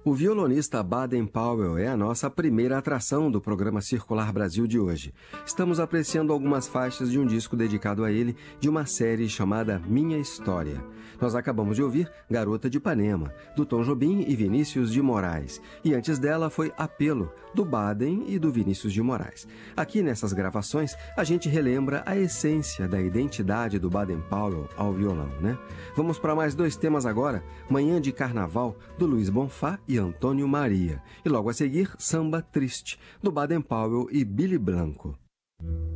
O violonista Baden Powell é a nossa primeira atração do programa Circular Brasil de hoje. Estamos apreciando algumas faixas de um disco dedicado a ele, de uma série chamada Minha História. Nós acabamos de ouvir Garota de Ipanema, do Tom Jobim e Vinícius de Moraes. E antes dela foi Apelo, do Baden e do Vinícius de Moraes. Aqui nessas gravações, a gente relembra a essência da identidade do Baden Powell ao violão, né? Vamos para mais dois temas agora. Manhã de Carnaval, do Luiz Bonfá e Antônio Maria. E logo a seguir, Samba Triste, do Baden Powell e Billy Blanco.